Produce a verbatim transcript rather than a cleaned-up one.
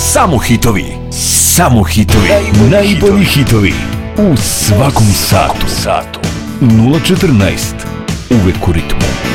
Само хитови. Само хитови. Најбољи хитови. У сваком сату. нула четрнаест. Увек у ритму.